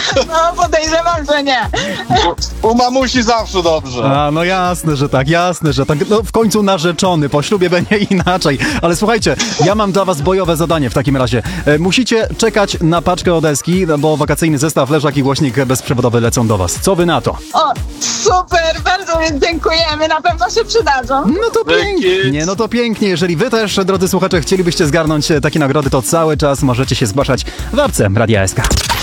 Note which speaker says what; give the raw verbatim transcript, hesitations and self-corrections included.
Speaker 1: No podejrzewam, że nie.
Speaker 2: U, u mamusi zawsze dobrze.
Speaker 3: A, no jasne, że tak, jasne, że tak. No w końcu narzeczony, po ślubie będzie inaczej. Ale słuchajcie, ja mam dla was bojowe zadanie w takim razie. E, musicie czekać na paczkę Odeski, no bo wakacyjny zestaw, leżak i głośnik bezprzewodowy lecą do was. Co wy na to?
Speaker 1: O, super, bardzo dziękujemy, na pewno się przydadzą.
Speaker 3: No to pięknie, no to pięknie. Jeżeli wy też, drodzy słuchacze, chcielibyście zgarnąć takie nagrody, to cały czas możecie się zgłaszać w apce Radia S K.